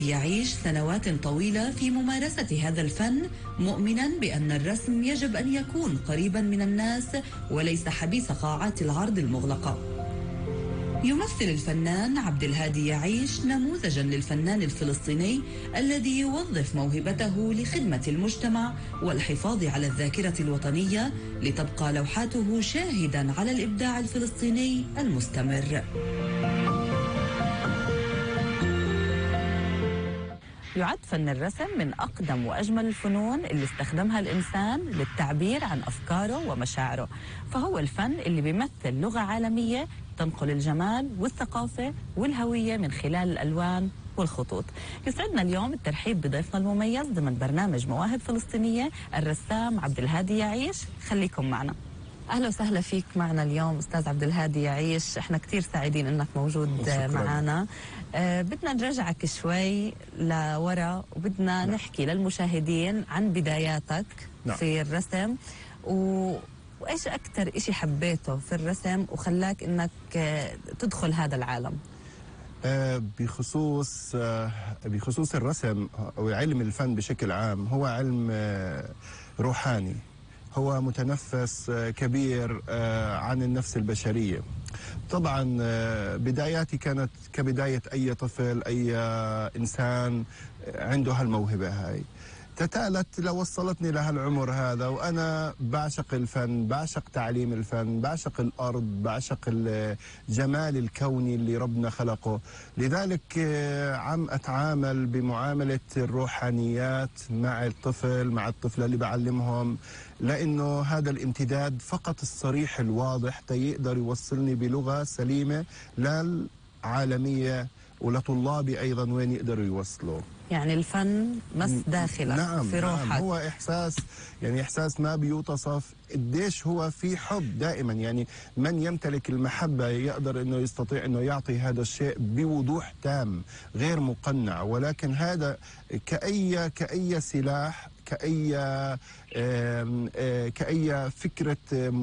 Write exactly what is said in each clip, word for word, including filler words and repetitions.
يعيش سنوات طويلة في ممارسة هذا الفن، مؤمنا بأن الرسم يجب أن يكون قريبا من الناس وليس حبيس قاعات العرض المغلقة. يمثل الفنان عبد الهادي يعيش نموذجا للفنان الفلسطيني الذي يوظف موهبته لخدمة المجتمع والحفاظ على الذاكرة الوطنية، لتبقى لوحاته شاهدا على الإبداع الفلسطيني المستمر. يعد فن الرسم من أقدم وأجمل الفنون اللي استخدمها الإنسان للتعبير عن أفكاره ومشاعره، فهو الفن اللي بيمثل لغة عالمية تنقل الجمال والثقافة والهوية من خلال الألوان والخطوط. يسعدنا اليوم الترحيب بضيفنا المميز ضمن برنامج مواهب فلسطينية، الرسام عبد الهادي يعيش. خليكم معنا. أهلا وسهلا فيك معنا اليوم أستاذ عبد الهادي يعيش، احنا كتير سعيدين أنك موجود معنا. أه بدنا نرجعك شوي لورا وبدنا نعم. نحكي للمشاهدين عن بداياتك نعم. في الرسم و... وإيش أكتر إشي حبيته في الرسم وخلاك أنك تدخل هذا العالم؟ أه بخصوص أه بخصوص الرسم أو علم الفن بشكل عام، هو علم أه روحاني، هو متنفس كبير عن النفس البشرية. طبعا بداياتي كانت كبداية أي طفل، أي إنسان عنده هالموهبة هاي، تتالت لوصلتني لهالعمر هذا وأنا بعشق الفن، بعشق تعليم الفن، بعشق الأرض، بعشق الجمال الكوني اللي ربنا خلقه. لذلك عم أتعامل بمعاملة الروحانيات مع الطفل، مع الطفلة اللي بعلمهم، لأنه هذا الامتداد فقط الصريح الواضح تيقدر يوصلني بلغة سليمة للعالمية ولطلابي أيضا وين يقدروا يوصلوا. يعني الفن مس داخلك نعم في روحك. نعم، هو إحساس، يعني إحساس ما بيوتصف قديش هو في حب دائما. يعني من يمتلك المحبة يقدر أنه يستطيع أنه يعطي هذا الشيء بوضوح تام غير مقنع، ولكن هذا كأي كأي سلاح، كأي كأي فكرة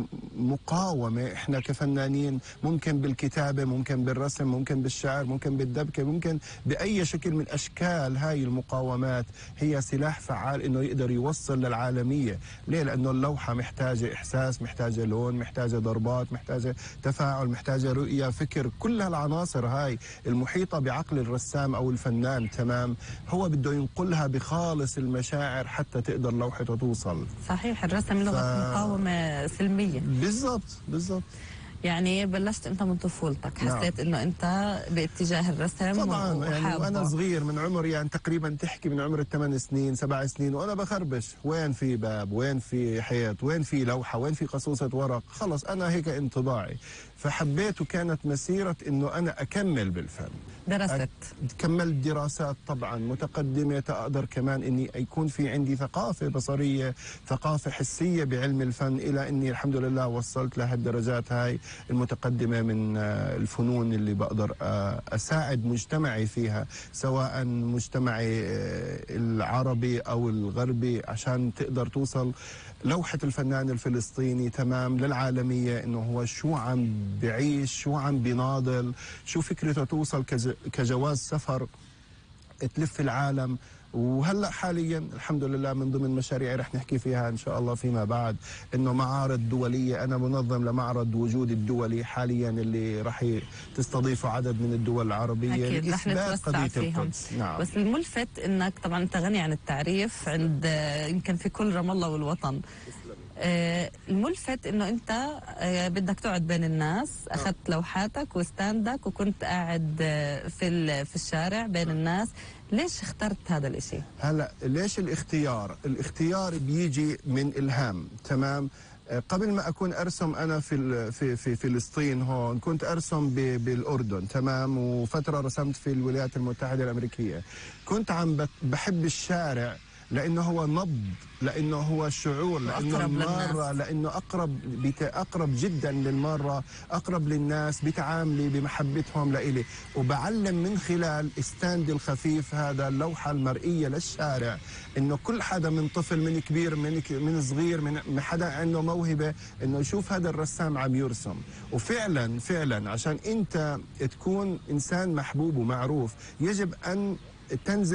مقاومة. احنا كفنانين ممكن بالكتابة، ممكن بالرسم، ممكن بالشعر، ممكن بالدبكة، ممكن بأي شكل من أشكال هاي المقاومات هي سلاح فعال انه يقدر يوصل للعالمية. ليه؟ لأنه اللوحة محتاجة إحساس، محتاجة لون، محتاجة ضربات، محتاجة تفاعل، محتاجة رؤية، فكر. كل هالعناصر هاي المحيطة بعقل الرسام أو الفنان تمام، هو بده ينقلها بخالص المشاعر حتى تقدر لوحته توصل. صحيح، الرسم لغة ف... مقاومة سلمية. بالضبط بالضبط. يعني بلشت انت من طفولتك، حسيت نعم. انه انت باتجاه الرسم طبعا و... يعني وانا صغير من عمر يعني تقريبا تحكي من عمر الثمان سنين سبع سنين وانا بخربش وين في باب، وين في حيط، وين في لوحه، وين في قصوصه ورق، خلص انا هيك انطباعي. فحبيت وكانت مسيره انه انا اكمل بالفن. درست؟ كملت دراسات طبعا متقدمه، تقدر كمان اني يكون في عندي ثقافه بصريه، ثقافه حسيه بعلم الفن، الى اني الحمد لله وصلت لهالدرجات هاي المتقدمه من الفنون اللي بقدر اساعد مجتمعي فيها، سواء مجتمعي العربي او الغربي، عشان تقدر توصل لوحة الفنان الفلسطيني تمام للعالمية، انه هو شو عم بعيش، شو عم بيناضل، شو فكرته توصل كجواز سفر تلف العالم. وهلا حاليا الحمد لله من ضمن مشاريعي رح نحكي فيها ان شاء الله فيما بعد، انه معارض دوليه، انا منظم لمعرض وجود الدولي حاليا اللي رح تستضيفه عدد من الدول العربيه. اكيد رح نتوسع فيهم. نعم. بس الملفت انك طبعا انت غني عن التعريف عند يمكن في كل رام الله والوطن. آه الملفت انه انت آه بدك تقعد بين الناس، اخذت لوحاتك وستاندك وكنت قاعد آه في في الشارع بين الناس. ليش اخترت هذا الاشي؟ هلا ليش الاختيار؟ الاختيار بيجي من الهام تمام. قبل ما اكون ارسم انا في في في فلسطين هون، كنت ارسم بالاردن تمام، وفتره رسمت في الولايات المتحده الامريكيه. كنت عم بحب الشارع لانه هو نبض، لانه هو شعور، لانه الماره، لانه اقرب اقرب جدا للماره، اقرب للناس، بتعاملي بمحبتهم لإلي، وبعلم من خلال ستاند الخفيف هذا، اللوحه المرئيه للشارع، انه كل حدا من طفل من كبير من من صغير من حدا عنده موهبه انه يشوف هذا الرسام عم يرسم. وفعلا فعلا عشان انت تكون انسان محبوب ومعروف يجب ان تنزل